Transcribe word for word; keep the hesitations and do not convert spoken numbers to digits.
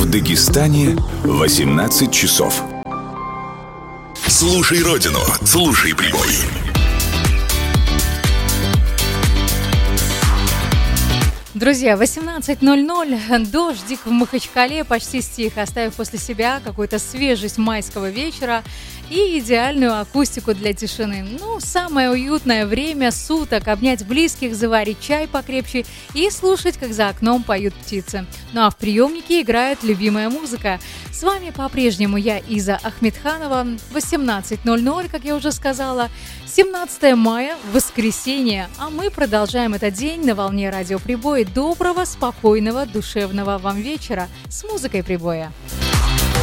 В Дагестане восемнадцать часов. Слушай родину, слушай прибой. Друзья, восемнадцать ноль ноль, дождик в Махачкале почти стих, оставив после себя какую-то свежесть майского вечера и идеальную акустику для тишины. Ну, самое уютное время суток — обнять близких, заварить чай покрепче и слушать, как за окном поют птицы. Ну а в приемнике играет любимая музыка. С вами по-прежнему я, Иза Ахмедханова. восемнадцать ноль ноль, как я уже сказала, семнадцатое мая, воскресенье. А мы продолжаем этот день на волне радио Прибой. Доброго, спокойного, душевного вам вечера с музыкой Прибоя.